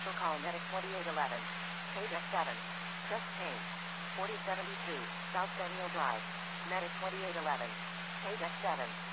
Special call Medic 2811. Page F7. Chest pain. 4072, South Centennial Drive. Medic 2811. Page F7.